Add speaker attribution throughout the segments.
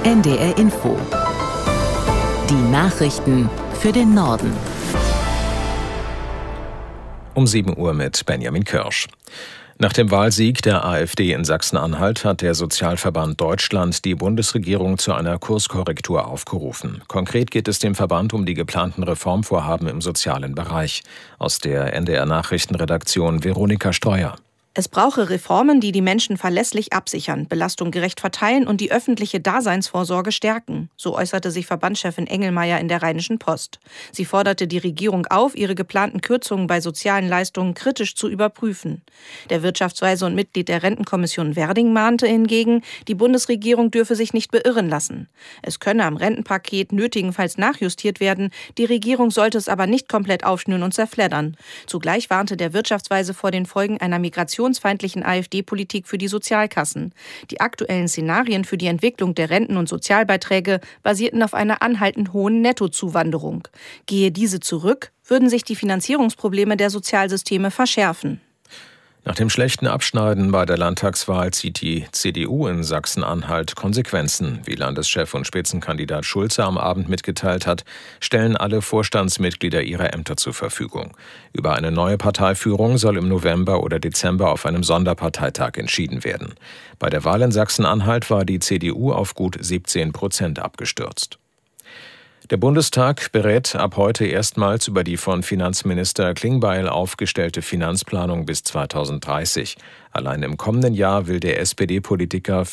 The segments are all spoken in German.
Speaker 1: NDR Info. Die Nachrichten für den Norden.
Speaker 2: Um 7 Uhr mit Benjamin Kirsch. Nach dem Wahlsieg der AfD in Sachsen-Anhalt hat der Sozialverband Deutschland die Bundesregierung zu einer Kurskorrektur aufgerufen. Konkret geht es dem Verband um die geplanten Reformvorhaben im sozialen Bereich. Aus der NDR-Nachrichtenredaktion Veronika Streuer.
Speaker 3: Es brauche Reformen, die die Menschen verlässlich absichern, Belastung gerecht verteilen und die öffentliche Daseinsvorsorge stärken. So äußerte sich Verbandschefin Engelmeier in der Rheinischen Post. Sie forderte die Regierung auf, ihre geplanten Kürzungen bei sozialen Leistungen kritisch zu überprüfen. Der Wirtschaftsweise und Mitglied der Rentenkommission Werding mahnte hingegen, die Bundesregierung dürfe sich nicht beirren lassen. Es könne am Rentenpaket nötigenfalls nachjustiert werden, die Regierung sollte es aber nicht komplett aufschnüren und zerfleddern. Zugleich warnte der Wirtschaftsweise vor den Folgen einer migrationsfeindlichen AfD-Politik für die Sozialkassen. Die aktuellen Szenarien für die Entwicklung der Renten- und Sozialbeiträge basierten auf einer anhaltend hohen Nettozuwanderung. Gehe diese zurück, würden sich die Finanzierungsprobleme der Sozialsysteme verschärfen.
Speaker 2: Nach dem schlechten Abschneiden bei der Landtagswahl zieht die CDU in Sachsen-Anhalt Konsequenzen. Wie Landeschef und Spitzenkandidat Schulze am Abend mitgeteilt hat, stellen alle Vorstandsmitglieder ihre Ämter zur Verfügung. Über eine neue Parteiführung soll im November oder Dezember auf einem Sonderparteitag entschieden werden. Bei der Wahl in Sachsen-Anhalt war die CDU auf gut 17% abgestürzt. Der Bundestag berät ab heute erstmals über die von Finanzminister Klingbeil aufgestellte Finanzplanung bis 2030. Allein im kommenden Jahr will der SPD-Politiker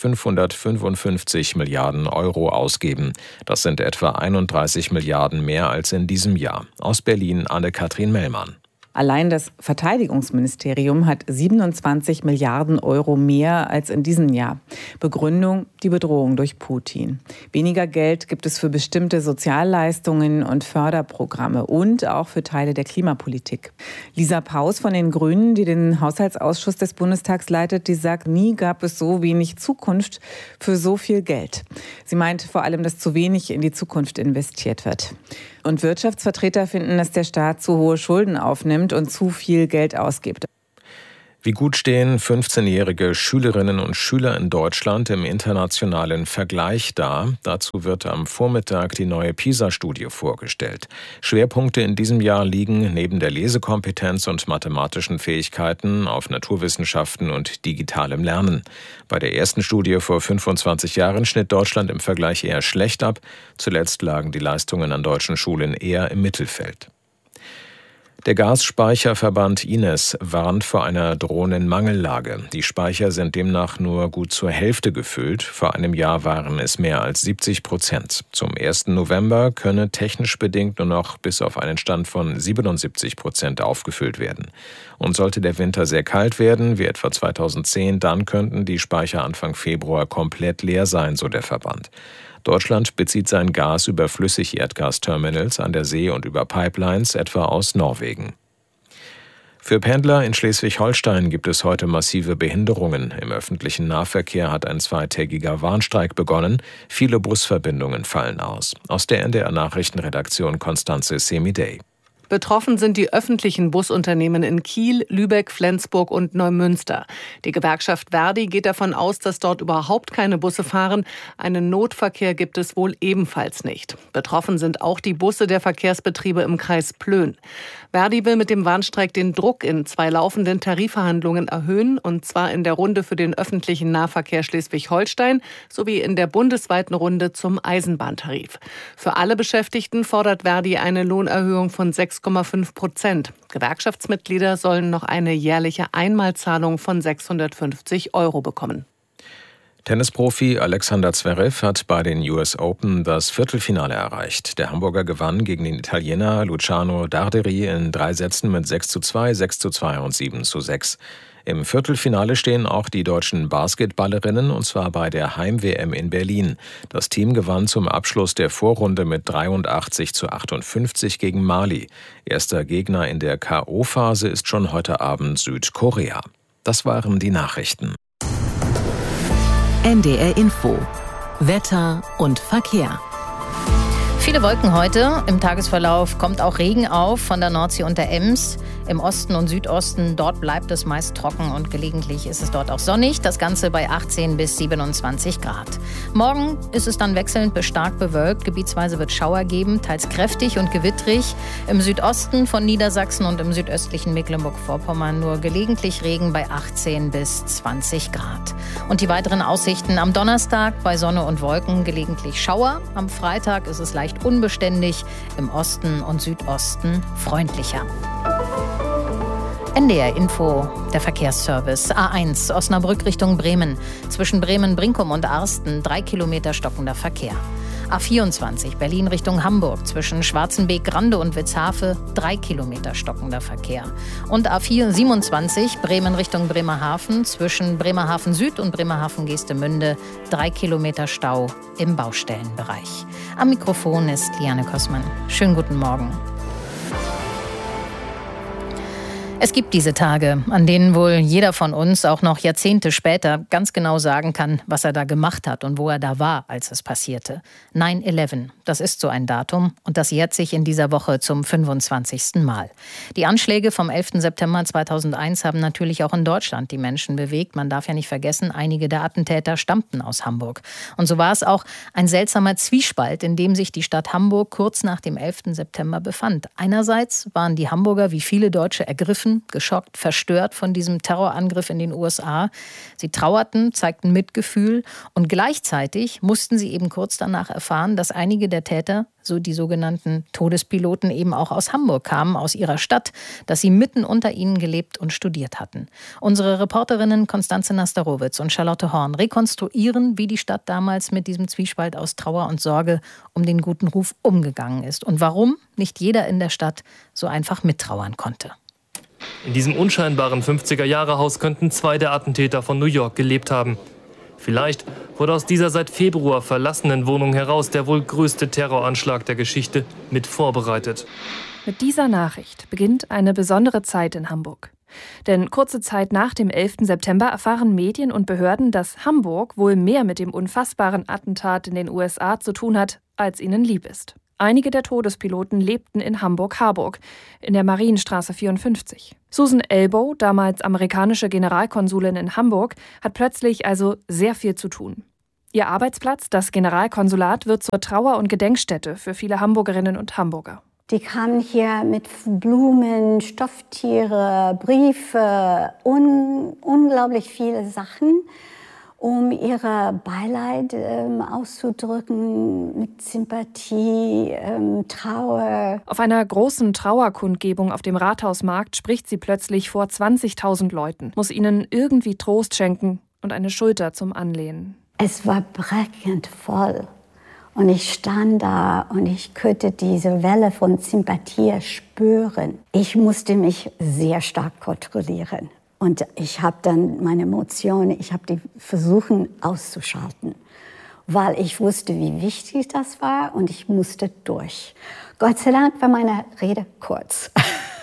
Speaker 2: 555 Milliarden Euro ausgeben. Das sind etwa 31 Milliarden mehr als in diesem Jahr. Aus Berlin Anne-Kathrin Mellmann.
Speaker 4: Allein das Verteidigungsministerium hat 27 Milliarden Euro mehr als in diesem Jahr. Begründung: die Bedrohung durch Putin. Weniger Geld gibt es für bestimmte Sozialleistungen und Förderprogramme und auch für Teile der Klimapolitik. Lisa Paus von den Grünen, die den Haushaltsausschuss des Bundestags leitet, die sagt, nie gab es so wenig Zukunft für so viel Geld. Sie meint vor allem, dass zu wenig in die Zukunft investiert wird. Und Wirtschaftsvertreter finden, dass der Staat zu hohe Schulden aufnimmt und zu viel Geld ausgibt.
Speaker 2: Wie gut stehen 15-jährige Schülerinnen und Schüler in Deutschland im internationalen Vergleich da? Dazu wird am Vormittag die neue PISA-Studie vorgestellt. Schwerpunkte in diesem Jahr liegen neben der Lesekompetenz und mathematischen Fähigkeiten auf Naturwissenschaften und digitalem Lernen. Bei der ersten Studie vor 25 Jahren schnitt Deutschland im Vergleich eher schlecht ab. Zuletzt lagen die Leistungen an deutschen Schulen eher im Mittelfeld. Der Gasspeicherverband Ines warnt vor einer drohenden Mangellage. Die Speicher sind demnach nur gut zur Hälfte gefüllt. Vor einem Jahr waren es mehr als 70%. Zum 1. November könne technisch bedingt nur noch bis auf einen Stand von 77% aufgefüllt werden. Und sollte der Winter sehr kalt werden, wie etwa 2010, dann könnten die Speicher Anfang Februar komplett leer sein, so der Verband. Deutschland bezieht sein Gas über Flüssigerdgasterminals an der See und über Pipelines, etwa aus Norwegen. Für Pendler in Schleswig-Holstein gibt es heute massive Behinderungen. Im öffentlichen Nahverkehr hat ein 2-tägiger Warnstreik begonnen. Viele Busverbindungen fallen aus. Aus der NDR-Nachrichtenredaktion Constanze Semidey.
Speaker 5: Betroffen sind die öffentlichen Busunternehmen in Kiel, Lübeck, Flensburg und Neumünster. Die Gewerkschaft Verdi geht davon aus, dass dort überhaupt keine Busse fahren. Einen Notverkehr gibt es wohl ebenfalls nicht. Betroffen sind auch die Busse der Verkehrsbetriebe im Kreis Plön. Verdi will mit dem Warnstreik den Druck in 2 laufenden Tarifverhandlungen erhöhen, und zwar in der Runde für den öffentlichen Nahverkehr Schleswig-Holstein sowie in der bundesweiten Runde zum Eisenbahntarif. Für alle Beschäftigten fordert Verdi eine Lohnerhöhung von 6,5%. Gewerkschaftsmitglieder sollen noch eine jährliche Einmalzahlung von 650 Euro bekommen.
Speaker 2: Tennisprofi Alexander Zverev hat bei den US Open das Viertelfinale erreicht. Der Hamburger gewann gegen den Italiener Luciano Darderi in 3 Sätzen mit 6:2, 6:2 und 7:6. Im Viertelfinale stehen auch die deutschen Basketballerinnen, und zwar bei der Heim-WM in Berlin. Das Team gewann zum Abschluss der Vorrunde mit 83:58 gegen Mali. Erster Gegner in der K.O.-Phase ist schon heute Abend Südkorea. Das waren die Nachrichten.
Speaker 1: NDR Info. Wetter und Verkehr.
Speaker 6: Viele Wolken heute. Im Tagesverlauf kommt auch Regen auf von der Nordsee und der Ems. Im Osten und Südosten, dort bleibt es meist trocken und gelegentlich ist es dort auch sonnig. Das Ganze bei 18 bis 27 Grad. Morgen ist es dann wechselnd bis stark bewölkt. Gebietsweise wird Schauer geben, teils kräftig und gewittrig. Im Südosten von Niedersachsen und im südöstlichen Mecklenburg-Vorpommern nur gelegentlich Regen bei 18 bis 20 Grad. Und die weiteren Aussichten am Donnerstag bei Sonne und Wolken, gelegentlich Schauer. Am Freitag ist es leicht unbeständig, im Osten und Südosten freundlicher. NDR Info, der Verkehrsservice. A1 Osnabrück Richtung Bremen. Zwischen Bremen-Brinkum und Arsten 3 Kilometer stockender Verkehr. A24 Berlin Richtung Hamburg. Zwischen Schwarzenbeek-Grande und Witzhafe 3 Kilometer stockender Verkehr. Und A427 Bremen Richtung Bremerhaven. Zwischen Bremerhaven Süd und Bremerhaven-Geestemünde 3 Kilometer Stau im Baustellenbereich. Am Mikrofon ist Liane Kossmann. Schönen guten Morgen. Es gibt diese Tage, an denen wohl jeder von uns auch noch Jahrzehnte später ganz genau sagen kann, was er da gemacht hat und wo er da war, als es passierte. 9/11, das ist so ein Datum und das jährt sich in dieser Woche zum 25. Mal. Die Anschläge vom 11. September 2001 haben natürlich auch in Deutschland die Menschen bewegt. Man darf ja nicht vergessen, einige der Attentäter stammten aus Hamburg. Und so war es auch ein seltsamer Zwiespalt, in dem sich die Stadt Hamburg kurz nach dem 11. September befand. Einerseits waren die Hamburger wie viele Deutsche ergriffen, geschockt, verstört von diesem Terrorangriff in den USA. Sie trauerten, zeigten Mitgefühl und gleichzeitig mussten sie eben kurz danach erfahren, dass einige der Täter, so die sogenannten Todespiloten, eben auch aus Hamburg kamen, aus ihrer Stadt, dass sie mitten unter ihnen gelebt und studiert hatten. Unsere Reporterinnen Konstanze Nasterowitz und Charlotte Horn rekonstruieren, wie die Stadt damals mit diesem Zwiespalt aus Trauer und Sorge um den guten Ruf umgegangen ist und warum nicht jeder in der Stadt so einfach mittrauern konnte.
Speaker 7: In diesem unscheinbaren 50er-Jahre-Haus könnten 2 der Attentäter von New York gelebt haben. Vielleicht wurde aus dieser seit Februar verlassenen Wohnung heraus der wohl größte Terroranschlag der Geschichte mit vorbereitet.
Speaker 8: Mit dieser Nachricht beginnt eine besondere Zeit in Hamburg. Denn kurze Zeit nach dem 11. September erfahren Medien und Behörden, dass Hamburg wohl mehr mit dem unfassbaren Attentat in den USA zu tun hat, als ihnen lieb ist. Einige der Todespiloten lebten in Hamburg-Harburg, in der Marienstraße 54. Susan Elbow, damals amerikanische Generalkonsulin in Hamburg, hat plötzlich also sehr viel zu tun. Ihr Arbeitsplatz, das Generalkonsulat, wird zur Trauer- und Gedenkstätte für viele Hamburgerinnen und Hamburger.
Speaker 9: Die kamen hier mit Blumen, Stofftiere, Briefe, unglaublich viele Sachen, um ihre Beileid auszudrücken, mit Sympathie, Trauer.
Speaker 8: Auf einer großen Trauerkundgebung auf dem Rathausmarkt spricht sie plötzlich vor 20.000 Leuten, muss ihnen irgendwie Trost schenken und eine Schulter zum Anlehnen.
Speaker 9: Es war brechend voll und ich stand da und ich konnte diese Welle von Sympathie spüren. Ich musste mich sehr stark kontrollieren. Und ich habe dann meine Emotionen, ich habe die versucht auszuschalten, weil ich wusste, wie wichtig das war und ich musste durch. Gott sei Dank war meine Rede kurz,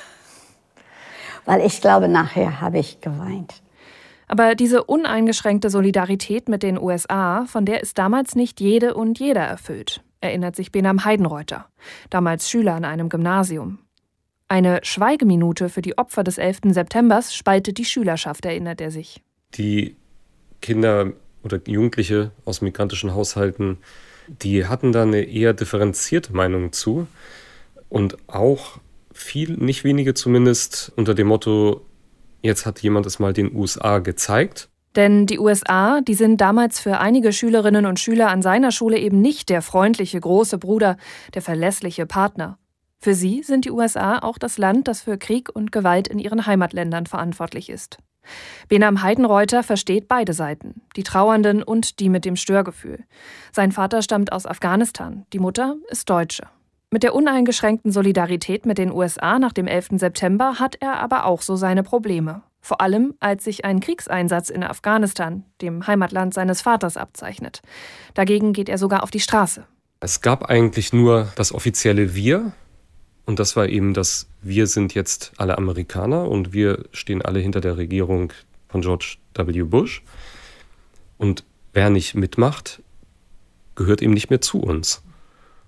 Speaker 9: weil ich glaube, nachher habe ich geweint.
Speaker 8: Aber diese uneingeschränkte Solidarität mit den USA, von der ist damals nicht jede und jeder erfüllt, erinnert sich Behnam Heidenreuther, damals Schüler an einem Gymnasium. Eine Schweigeminute für die Opfer des 11. Septembers spaltet die Schülerschaft, erinnert er sich.
Speaker 10: Die Kinder oder Jugendliche aus migrantischen Haushalten, die hatten da eine eher differenzierte Meinung zu. Und auch nicht wenige zumindest, unter dem Motto, jetzt hat jemand es mal den USA gezeigt.
Speaker 8: Denn die USA, die sind damals für einige Schülerinnen und Schüler an seiner Schule eben nicht der freundliche große Bruder, der verlässliche Partner. Für sie sind die USA auch das Land, das für Krieg und Gewalt in ihren Heimatländern verantwortlich ist. Behnam Heidenreuther versteht beide Seiten, die Trauernden und die mit dem Störgefühl. Sein Vater stammt aus Afghanistan, die Mutter ist Deutsche. Mit der uneingeschränkten Solidarität mit den USA nach dem 11. September hat er aber auch so seine Probleme. Vor allem, als sich ein Kriegseinsatz in Afghanistan, dem Heimatland seines Vaters, abzeichnet. Dagegen geht er sogar auf die Straße.
Speaker 10: Es gab eigentlich nur das offizielle Wir. Und das war eben das, wir sind jetzt alle Amerikaner und wir stehen alle hinter der Regierung von George W. Bush. Und wer nicht mitmacht, gehört eben nicht mehr zu uns.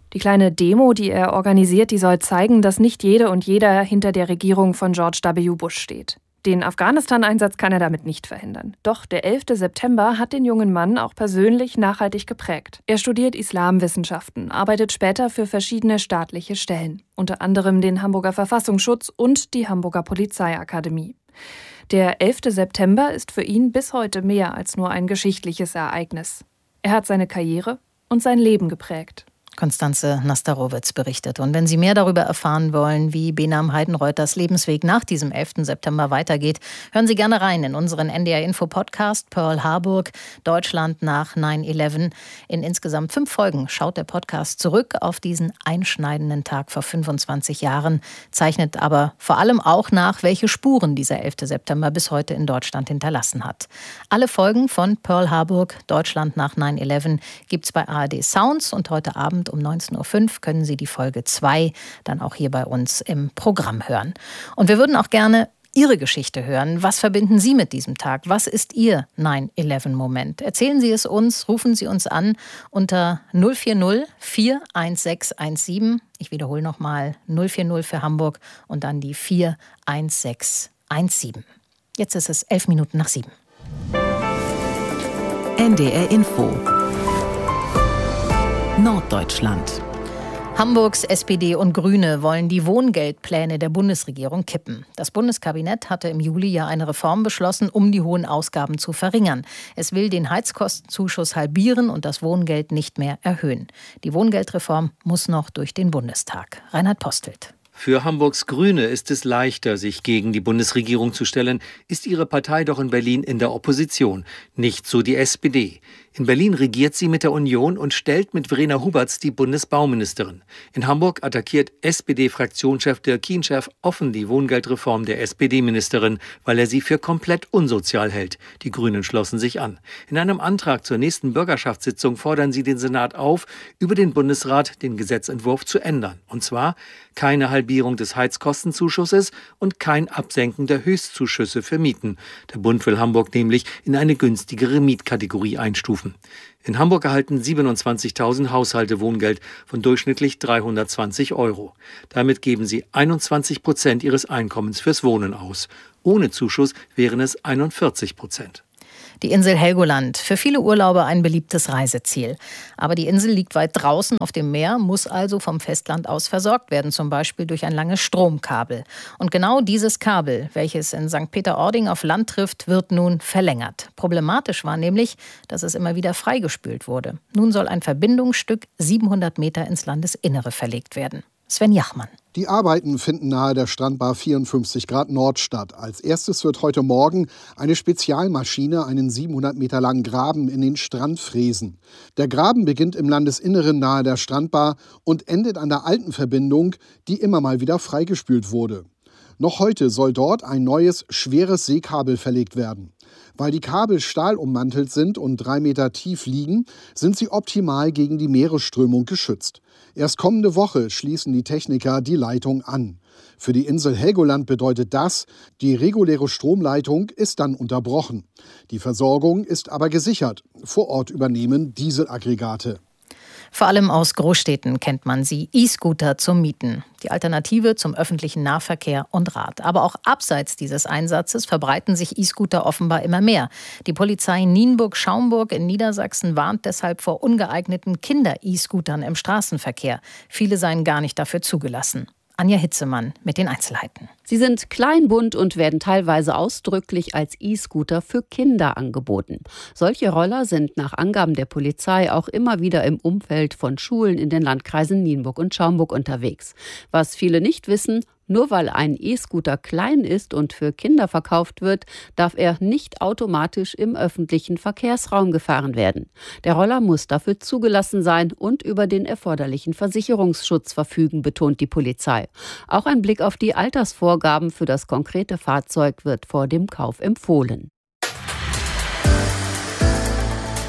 Speaker 8: Die kleine Demo, die er organisiert, die soll zeigen, dass nicht jede und jeder hinter der Regierung von George W. Bush steht. Den Afghanistan-Einsatz kann er damit nicht verhindern. Doch der 11. September hat den jungen Mann auch persönlich nachhaltig geprägt. Er studiert Islamwissenschaften, arbeitet später für verschiedene staatliche Stellen, unter anderem den Hamburger Verfassungsschutz und die Hamburger Polizeiakademie. Der 11. September ist für ihn bis heute mehr als nur ein geschichtliches Ereignis. Er hat seine Karriere und sein Leben geprägt.
Speaker 6: Konstanze Nastarowitz berichtet. Und wenn Sie mehr darüber erfahren wollen, wie Behnam Heidenreuters Lebensweg nach diesem 11. September weitergeht, hören Sie gerne rein in unseren NDR-Info-Podcast Pearl Harburg, Deutschland nach 9/11. In insgesamt 5 Folgen schaut der Podcast zurück auf diesen einschneidenden Tag vor 25 Jahren, zeichnet aber vor allem auch nach, welche Spuren dieser 11. September bis heute in Deutschland hinterlassen hat. Alle Folgen von Pearl Harburg, Deutschland nach 9/11 gibt's bei ARD Sounds und heute Abend um 19.05 Uhr können Sie die Folge 2 dann auch hier bei uns im Programm hören. Und wir würden auch gerne Ihre Geschichte hören. Was verbinden Sie mit diesem Tag? Was ist Ihr 9/11-Moment? Erzählen Sie es uns, rufen Sie uns an unter 040 41617. Ich wiederhole nochmal 040 für Hamburg und dann die 41617. Jetzt ist es 7:11.
Speaker 1: NDR Info Norddeutschland.
Speaker 6: Hamburgs SPD und Grüne wollen die Wohngeldpläne der Bundesregierung kippen. Das Bundeskabinett hatte im Juli ja eine Reform beschlossen, um die hohen Ausgaben zu verringern. Es will den Heizkostenzuschuss halbieren und das Wohngeld nicht mehr erhöhen. Die Wohngeldreform muss noch durch den Bundestag. Reinhard Postelt.
Speaker 11: Für Hamburgs Grüne ist es leichter, sich gegen die Bundesregierung zu stellen, ist ihre Partei doch in Berlin in der Opposition. Nicht so die SPD. In Berlin regiert sie mit der Union und stellt mit Verena Huberts die Bundesbauministerin. In Hamburg attackiert SPD-Fraktionschef Dirk Kienchef offen die Wohngeldreform der SPD-Ministerin, weil er sie für komplett unsozial hält. Die Grünen schlossen sich an. In einem Antrag zur nächsten Bürgerschaftssitzung fordern sie den Senat auf, über den Bundesrat den Gesetzentwurf zu ändern. Und zwar keine Halbierung des Heizkostenzuschusses und kein Absenken der Höchstzuschüsse für Mieten. Der Bund will Hamburg nämlich in eine günstigere Mietkategorie einstufen. In Hamburg erhalten 27.000 Haushalte Wohngeld von durchschnittlich 320 €. Damit geben sie 21% ihres Einkommens fürs Wohnen aus. Ohne Zuschuss wären es 41%.
Speaker 6: Die Insel Helgoland, für viele Urlauber ein beliebtes Reiseziel. Aber die Insel liegt weit draußen auf dem Meer, muss also vom Festland aus versorgt werden, zum Beispiel durch ein langes Stromkabel. Und genau dieses Kabel, welches in St. Peter-Ording auf Land trifft, wird nun verlängert. Problematisch war nämlich, dass es immer wieder freigespült wurde. Nun soll ein Verbindungsstück 700 Meter ins Landesinnere verlegt werden. Sven Jachmann.
Speaker 12: Die Arbeiten finden nahe der Strandbar 54 Grad Nord statt. Als erstes wird heute Morgen eine Spezialmaschine einen 700 Meter langen Graben in den Strand fräsen. Der Graben beginnt im Landesinneren nahe der Strandbar und endet an der alten Verbindung, die immer mal wieder freigespült wurde. Noch heute soll dort ein neues, schweres Seekabel verlegt werden. Weil die Kabel stahlummantelt sind und 3 Meter tief liegen, sind sie optimal gegen die Meeresströmung geschützt. Erst kommende Woche schließen die Techniker die Leitung an. Für die Insel Helgoland bedeutet das, die reguläre Stromleitung ist dann unterbrochen. Die Versorgung ist aber gesichert. Vor Ort übernehmen Dieselaggregate.
Speaker 6: Vor allem aus Großstädten kennt man sie, E-Scooter zum Mieten. Die Alternative zum öffentlichen Nahverkehr und Rad. Aber auch abseits dieses Einsatzes verbreiten sich E-Scooter offenbar immer mehr. Die Polizei Nienburg-Schaumburg in Niedersachsen warnt deshalb vor ungeeigneten Kinder-E-Scootern im Straßenverkehr. Viele seien gar nicht dafür zugelassen. Anja Hitzemann mit den Einzelheiten.
Speaker 13: Sie sind klein, bunt und werden teilweise ausdrücklich als E-Scooter für Kinder angeboten. Solche Roller sind nach Angaben der Polizei auch immer wieder im Umfeld von Schulen in den Landkreisen Nienburg und Schaumburg unterwegs. Was viele nicht wissen: Nur weil ein E-Scooter klein ist und für Kinder verkauft wird, darf er nicht automatisch im öffentlichen Verkehrsraum gefahren werden. Der Roller muss dafür zugelassen sein und über den erforderlichen Versicherungsschutz verfügen, betont die Polizei. Auch ein Blick auf die Altersvorgaben für das konkrete Fahrzeug wird vor dem Kauf empfohlen.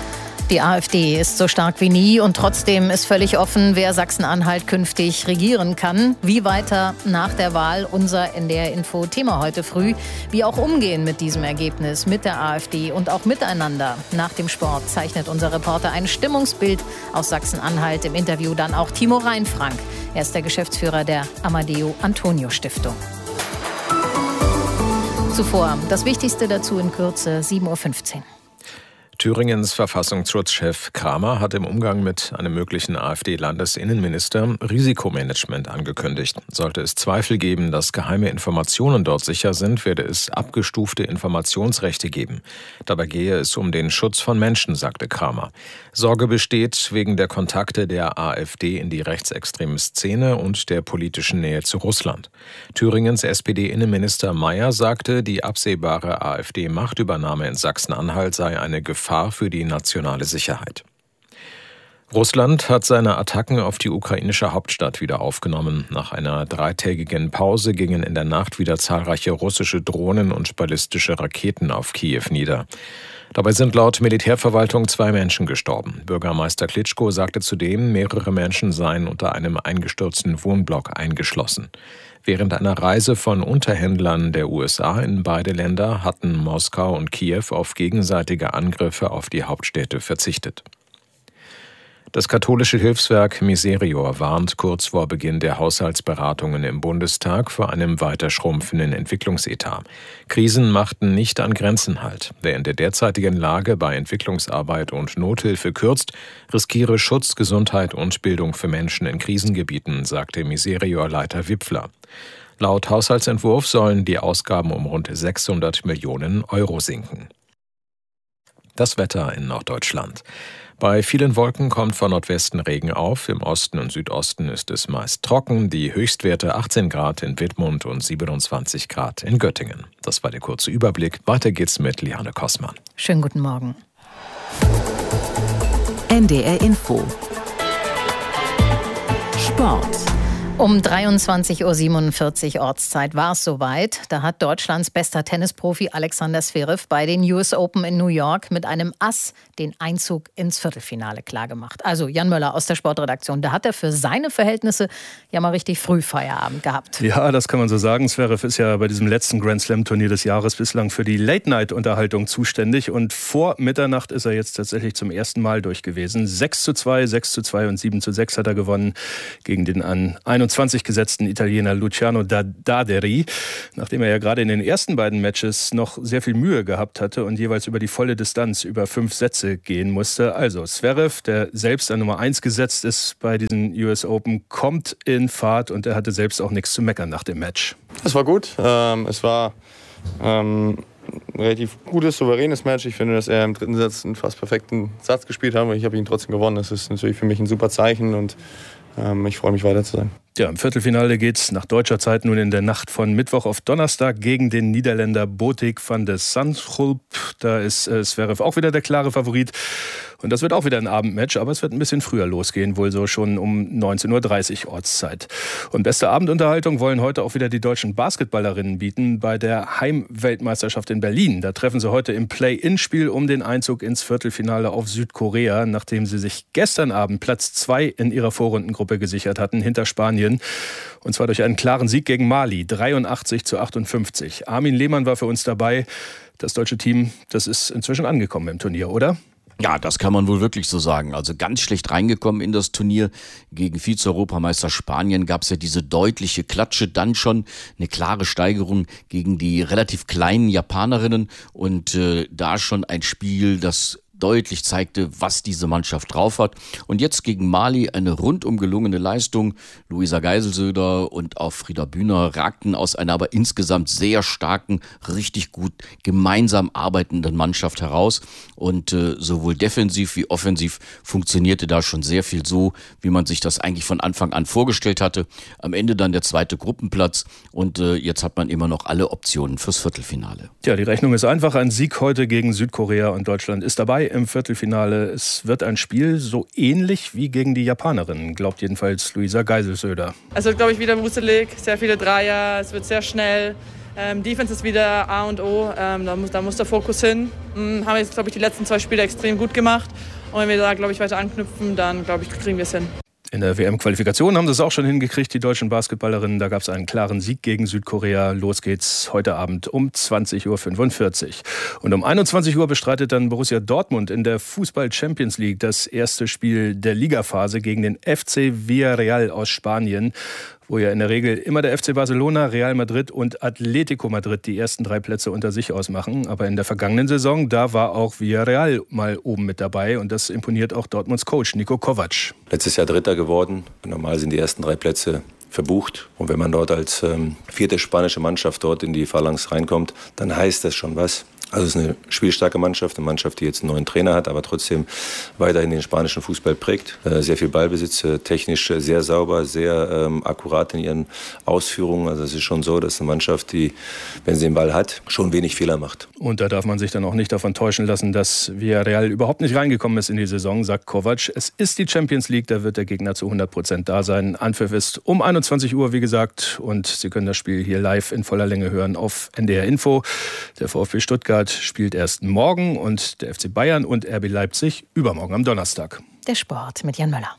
Speaker 6: Die AfD ist so stark wie nie und trotzdem ist völlig offen, wer Sachsen-Anhalt künftig regieren kann. Wie weiter nach der Wahl, unser NDR-Info-Thema heute früh. Wie auch umgehen mit diesem Ergebnis, mit der AfD und auch miteinander. Nach dem Sport zeichnet unser Reporter ein Stimmungsbild aus Sachsen-Anhalt. Im Interview dann auch Timo Reinfrank. Er ist der Geschäftsführer der Amadeo Antonio Stiftung. Zuvor das Wichtigste dazu in Kürze, 7:15 Uhr.
Speaker 2: Thüringens Verfassungsschutzchef Kramer hat im Umgang mit einem möglichen AfD-Landesinnenminister Risikomanagement angekündigt. Sollte es Zweifel geben, dass geheime Informationen dort sicher sind, werde es abgestufte Informationsrechte geben. Dabei gehe es um den Schutz von Menschen, sagte Kramer. Sorge besteht wegen der Kontakte der AfD in die rechtsextreme Szene und der politischen Nähe zu Russland. Thüringens SPD-Innenminister Mayer sagte, die absehbare AfD-Machtübernahme in Sachsen-Anhalt sei eine Gefahr für die nationale Sicherheit. Russland hat seine Attacken auf die ukrainische Hauptstadt wieder aufgenommen. Nach einer 3-tägigen Pause gingen in der Nacht wieder zahlreiche russische Drohnen und ballistische Raketen auf Kiew nieder. Dabei sind laut Militärverwaltung 2 Menschen gestorben. Bürgermeister Klitschko sagte zudem, mehrere Menschen seien unter einem eingestürzten Wohnblock eingeschlossen. Während einer Reise von Unterhändlern der USA in beide Länder hatten Moskau und Kiew auf gegenseitige Angriffe auf die Hauptstädte verzichtet. Das katholische Hilfswerk Miserior warnt kurz vor Beginn der Haushaltsberatungen im Bundestag vor einem weiter schrumpfenden Entwicklungsetat. Krisen machten nicht an Grenzen halt. Wer in der derzeitigen Lage bei Entwicklungsarbeit und Nothilfe kürzt, riskiere Schutz, Gesundheit und Bildung für Menschen in Krisengebieten, sagte Miserior-Leiter Wipfler. Laut Haushaltsentwurf sollen die Ausgaben um rund 600 Millionen Euro sinken. Das Wetter in Norddeutschland. Bei vielen Wolken kommt von Nordwesten Regen auf. Im Osten und Südosten ist es meist trocken. Die Höchstwerte 18 Grad in Wittmund und 27 Grad in Göttingen. Das war der kurze Überblick. Weiter geht's mit Liane Kossmann.
Speaker 6: Schönen guten Morgen.
Speaker 1: NDR Info. Sport.
Speaker 6: Um 23:47 Uhr Ortszeit war es soweit. Da hat Deutschlands bester Tennisprofi Alexander Zverev bei den US Open in New York mit einem Ass den Einzug ins Viertelfinale klargemacht. Also Jan Möller aus der Sportredaktion, da hat er für seine Verhältnisse ja mal richtig früh Feierabend gehabt.
Speaker 14: Ja, das kann man so sagen. Zverev ist ja bei diesem letzten Grand Slam Turnier des Jahres bislang für die Late-Night-Unterhaltung zuständig. Und vor Mitternacht ist er jetzt tatsächlich zum ersten Mal durch gewesen. 6:2, 6:2 und 7:6 hat er gewonnen gegen den an 21 gesetzten Italiener Luciano Daderi, nachdem er ja gerade in den ersten beiden Matches noch sehr viel Mühe gehabt hatte und jeweils über die volle Distanz über 5 Sätze gehen musste. Also Zverev, der selbst an Nummer 1 gesetzt ist bei diesen US Open, kommt in Fahrt und er hatte selbst auch nichts zu meckern nach dem Match.
Speaker 15: Es war gut. Es war ein relativ gutes, souveränes Match. Ich finde, dass er im dritten Satz einen fast perfekten Satz gespielt hat. Ich habe ihn trotzdem gewonnen. Das ist natürlich für mich ein super Zeichen und ich freue mich, weiter zu sein.
Speaker 14: Ja, im Viertelfinale geht's nach deutscher Zeit nun in der Nacht von Mittwoch auf Donnerstag gegen den Niederländer Botik van de Zandschulp. Da ist Zverev auch wieder der klare Favorit. Und das wird auch wieder ein Abendmatch, aber es wird ein bisschen früher losgehen, wohl so schon um 19:30 Uhr Ortszeit. Und beste Abendunterhaltung wollen heute auch wieder die deutschen Basketballerinnen bieten bei der Heimweltmeisterschaft in Berlin. Da treffen sie heute im Play-In-Spiel um den Einzug ins Viertelfinale auf Südkorea, nachdem sie sich gestern Abend Platz 2 in ihrer Vorrundengruppe gesichert hatten, hinter Spanien. Und zwar durch einen klaren Sieg gegen Mali, 83:58. Armin Lehmann war für uns dabei. Das deutsche Team, das ist inzwischen angekommen im Turnier, oder?
Speaker 16: Ja, das kann man wohl wirklich so sagen. Also ganz schlecht reingekommen in das Turnier. Gegen Vize-Europameister Spanien gab es ja diese deutliche Klatsche, dann schon eine klare Steigerung gegen die relativ kleinen Japanerinnen und da schon ein Spiel, das deutlich zeigte, was diese Mannschaft drauf hat. Und jetzt gegen Mali eine rundum gelungene Leistung. Luisa Geiselsöder und auch Frieda Bühner ragten aus einer aber insgesamt sehr starken, richtig gut gemeinsam arbeitenden Mannschaft heraus. Und sowohl defensiv wie offensiv funktionierte da schon sehr viel so, wie man sich das eigentlich von Anfang an vorgestellt hatte. Am Ende dann der 2. Gruppenplatz und jetzt hat man immer noch alle Optionen fürs Viertelfinale.
Speaker 14: Ja, die Rechnung ist einfach. Ein Sieg heute gegen Südkorea und Deutschland ist dabei im Viertelfinale. Es wird ein Spiel so ähnlich wie gegen die Japanerinnen, glaubt jedenfalls Luisa Geiselsöder.
Speaker 17: Es wird, glaube ich, wieder wuselig, sehr viele Dreier, es wird sehr schnell. Defense ist wieder A und O, da muss der Fokus hin. Haben wir jetzt, glaube ich, die letzten 2 Spiele extrem gut gemacht. Und wenn wir da, glaube ich, weiter anknüpfen, dann, glaube ich, kriegen wir es hin.
Speaker 14: In der WM-Qualifikation haben sie es auch schon hingekriegt, die deutschen Basketballerinnen. Da gab es einen klaren Sieg gegen Südkorea. Los geht's heute Abend um 20.45 Uhr. Und um 21 Uhr bestreitet dann Borussia Dortmund in der Fußball-Champions League das erste Spiel der Ligaphase gegen den FC Villarreal aus Spanien, wo ja in der Regel immer der FC Barcelona, Real Madrid und Atletico Madrid die ersten 3 Plätze unter sich ausmachen. Aber in der vergangenen Saison, da war auch Villarreal mal oben mit dabei. Und das imponiert auch Dortmunds Coach Niko Kovac.
Speaker 18: Letztes Jahr Dritter geworden. Normal sind die ersten 3 Plätze verbucht. Und wenn man dort als 4. spanische Mannschaft dort in die Phalanx reinkommt, dann heißt das schon was. Also es ist eine spielstarke Mannschaft, eine Mannschaft, die jetzt einen neuen Trainer hat, aber trotzdem weiterhin den spanischen Fußball prägt. Sehr viel Ballbesitz, technisch sehr sauber, sehr akkurat in ihren Ausführungen. Also es ist schon so, dass eine Mannschaft, die, wenn sie den Ball hat, schon wenig Fehler macht.
Speaker 14: Und da darf man sich dann auch nicht davon täuschen lassen, dass Villarreal überhaupt nicht reingekommen ist in die Saison, sagt Kovac. Es ist die Champions League, da wird der Gegner zu 100% da sein. Anpfiff ist um 21 Uhr, wie gesagt, und Sie können das Spiel hier live in voller Länge hören auf NDR Info. Der VfB Stuttgart spielt erst morgen und der FC Bayern und RB Leipzig übermorgen am Donnerstag.
Speaker 6: Der Sport mit Jan Möller.